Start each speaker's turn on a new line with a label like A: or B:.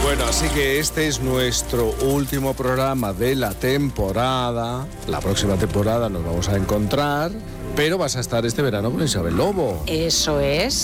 A: Bueno, así que este es nuestro último programa de la temporada. La próxima temporada nos vamos a encontrar, pero vas a estar este verano con Isabel Lobo.
B: Eso es.